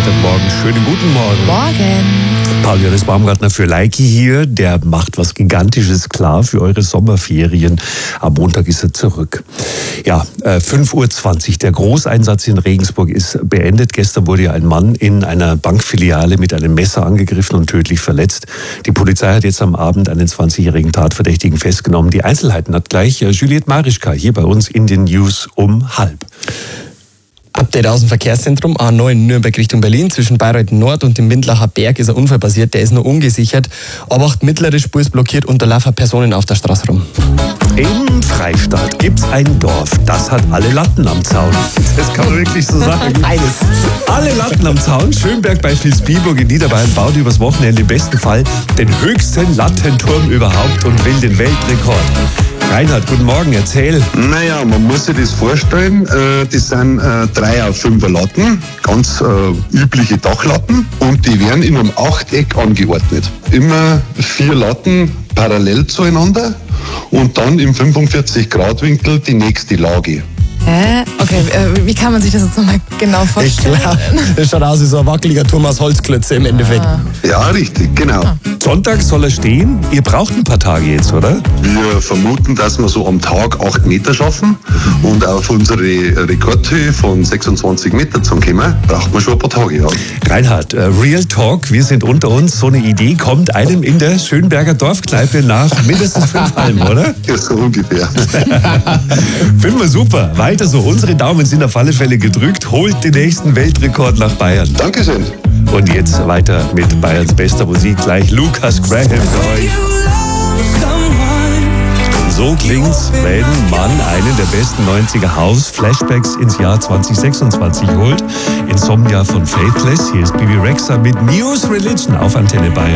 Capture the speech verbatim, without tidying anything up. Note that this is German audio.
Freitagmorgen. Schönen guten Morgen. Morgen. Paul-Johannes Baumgartner für Leiki hier. Der macht was Gigantisches klar für eure Sommerferien. Am Montag ist er zurück. Ja, äh, fünf Uhr zwanzig. Der Großeinsatz in Regensburg ist beendet. Gestern wurde ja ein Mann in einer Bankfiliale mit einem Messer angegriffen und tödlich verletzt. Die Polizei hat jetzt am Abend einen zwanzigjährigen Tatverdächtigen festgenommen. Die Einzelheiten hat gleich äh, Juliette Marischka hier bei uns in den News um halb. Update aus dem Verkehrszentrum A neun Nürnberg Richtung Berlin. Zwischen Bayreuth Nord und dem Windlacher Berg ist ein Unfall passiert. Der ist noch ungesichert. Aber auch die mittlere Spur ist blockiert und da laufen Personen auf der Straße rum. Im Freistaat gibt's ein Dorf, das hat alle Latten am Zaun. Das kann man wirklich so sagen. Eines. Alle Latten am Zaun. Schönberg bei Vilsbiburg in Niederbayern baut übers Wochenende im besten Fall den höchsten Lattenturm überhaupt und will den Weltrekord. Reinhard, guten Morgen, erzähl. Naja, man muss sich das vorstellen, äh, das sind äh, drei auf fünfer Latten, ganz äh, übliche Dachlatten, und die werden in einem Achteck angeordnet. Immer vier Latten parallel zueinander und dann im fünfundvierzig Grad Winkel die nächste Lage. Hä? Okay, äh, wie kann man sich das jetzt nochmal genau vorstellen? Klar, das schaut aus wie so ein wackeliger Turm aus Holzklötze im Endeffekt. Ah. Ja, richtig, genau. Sonntag soll er stehen. Ihr braucht ein paar Tage jetzt, oder? Wir vermuten, dass wir so am Tag acht Meter schaffen und auf unsere Rekordhöhe von sechsundzwanzig Meter zu kommen, braucht man schon ein paar Tage, ja. Reinhard, äh, Real Talk, wir sind unter uns. So eine Idee kommt einem in der Schönberger Dorfkneipe nach mindestens fünf Alben, oder? Ja, so ungefähr. Finden wir super. Weiter so. Unsere Daumen sind auf alle Fälle gedrückt. Holt den nächsten Weltrekord nach Bayern. Dankeschön. Und jetzt weiter mit Bayerns bester Musik. Gleich Lucas Graham für euch. So klingt's, wenn man einen der besten neunziger House-Flashbacks ins Jahr zwanzig sechsundzwanzig holt. Insomnia von Faithless. Hier ist Bibi Rexha mit News Religion auf Antenne Bayern.